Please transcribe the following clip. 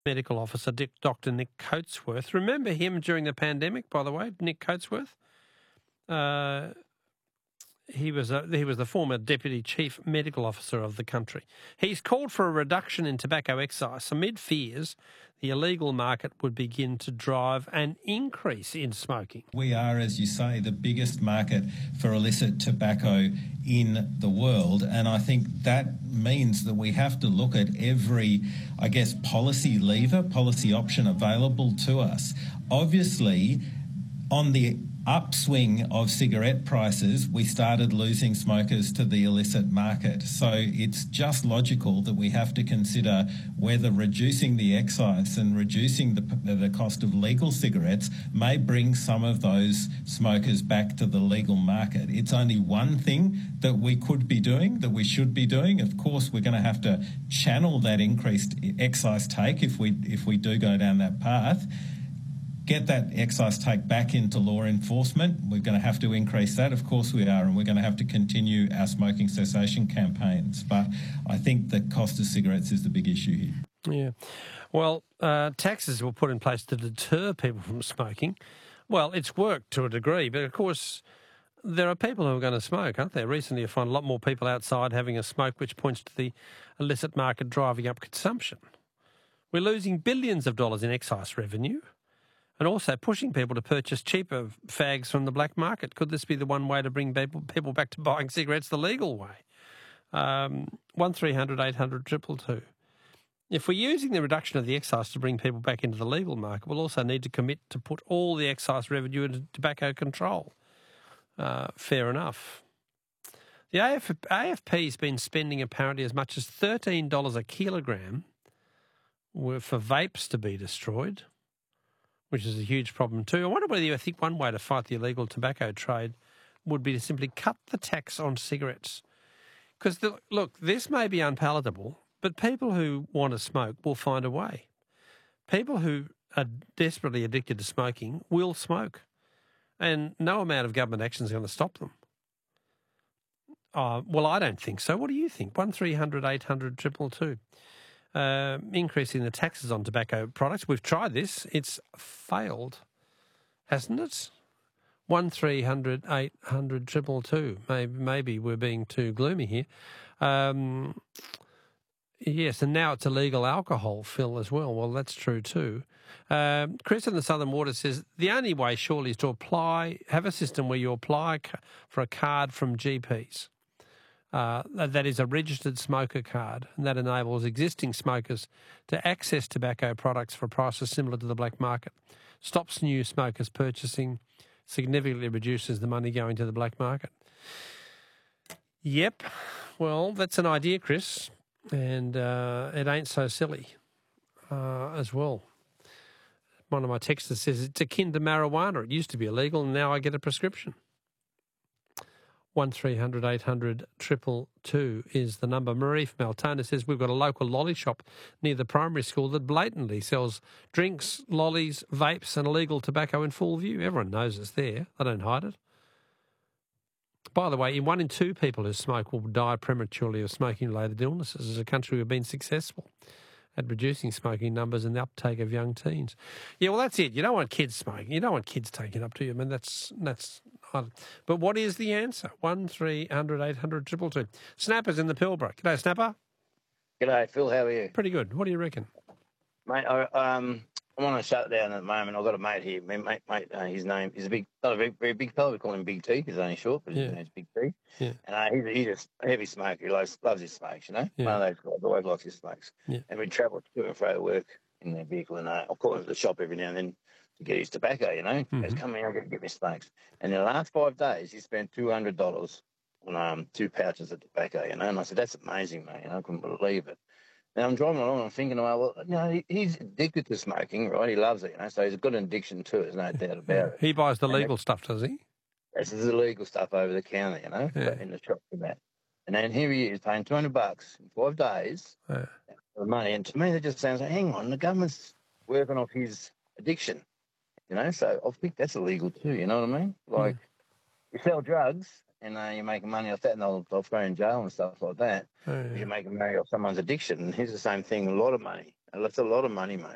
Medical Officer Dr. Nick Coatsworth. Remember him during the pandemic, by the way, Nick Coatsworth? He was the former Deputy Chief Medical Officer of the country. He's called for a reduction in tobacco excise amid fears the illegal market would begin to drive an increase in smoking. We are, as you say, the biggest market for illicit tobacco in the world, and I think that means that we have to look at every, policy lever, policy option available to us. Obviously, on the upswing of cigarette prices, we started losing smokers to the illicit market. So it's just logical that we have to consider whether reducing the excise and reducing the cost of legal cigarettes may bring some of those smokers back to the legal market. It's only one thing that we could be doing, that we should be doing. Of course, we're going to have to channel that increased excise take if we do go down that path. Get that excise take back into law enforcement. We're going to have to increase that. Of course we are, and we're going to have to continue our smoking cessation campaigns. But I think the cost of cigarettes is the big issue here. Yeah. Well, taxes were put in place to deter people from smoking. Well, it's worked to a degree, but of course there are people who are going to smoke, aren't there? Recently I find a lot more people outside having a smoke, which points to the illicit market driving up consumption. We're losing billions of dollars in excise revenue, and also pushing people to purchase cheaper fags from the black market. Could this be the one way to bring people back to buying cigarettes the legal way? 1300 800 222. If we're using the reduction of the excise to bring people back into the legal market, we'll also need to commit to put all the excise revenue into tobacco control. Fair enough. The AFP's been spending apparently as much as $13 a kilogram for vapes to be destroyed, which is a huge problem too. I wonder whether you think one way to fight the illegal tobacco trade would be to simply cut the tax on cigarettes. Because, look, this may be unpalatable, but people who want to smoke will find a way. People who are desperately addicted to smoking will smoke, and no amount of government action is going to stop them. Well, I don't think so. What do you think? 1300 800 222. Increasing the taxes on tobacco products. We've tried this. It's failed, hasn't it? 1300 800 222. Maybe we're being too gloomy here. Yes, and now it's illegal alcohol, Phil, as well. Well, that's true too. Chris in the Southern Water says the only way surely is to have a system where you apply for a card from GPs. That is a registered smoker card, and that enables existing smokers to access tobacco products for prices similar to the black market, stops new smokers purchasing, significantly reduces the money going to the black market. Yep, well, that's an idea, Chris, and it ain't so silly as well. One of my texters says it's akin to marijuana. It used to be illegal, and now I get a prescription. 1300 800 222 is the number. Marie from Altona says we've got a local lolly shop near the primary school that blatantly sells drinks, lollies, vapes and illegal tobacco in full view. Everyone knows it's there. They don't hide it. By the way, 1 in 2 people who smoke will die prematurely of smoking-related illnesses. As a country, we've been successful at reducing smoking numbers and the uptake of young teens. Yeah, well, that's it. You don't want kids smoking. You don't want kids taking it up to you. I mean, that's. But what is the answer? 1300 800 222. Snapper's in the Pilbara. G'day, Snapper. G'day, Phil. How are you? Pretty good. What do you reckon? Mate, I'm on a shutdown at the moment. I've got a mate here. His name is not a very big fella. We call him Big T. He's only short, but his name's Big T. Yeah. And he's just a heavy smoker. He loves his smokes, you know? Yeah. One of those guys always likes his smokes. Yeah. And we travel to and fro to work in their vehicle, and I'll call him to the shop every now and then to get his tobacco, you know? Mm-hmm. He's come in, I'll get me smokes. And in the last 5 days, he spent $200 on 2 pouches of tobacco, you know? And I said, that's amazing, mate. I couldn't believe it. And I'm driving along and I'm thinking, well, you know, he's addicted to smoking, right? He loves it, you know, so he's got an addiction to it, there's no doubt about it. He buys the legal stuff, does he? This is illegal stuff over the counter, you know, in the shop for that. And then here he is paying $200 in 5 days for money. And to me, that just sounds like, hang on, the government's working off his addiction, you know, so I think that's illegal too, you know what I mean? Like, you sell drugs, and you're making money off that, and they'll throw you in jail and stuff like that. You're making money off someone's addiction, and here's the same thing, a lot of money. That's a lot of money, mate.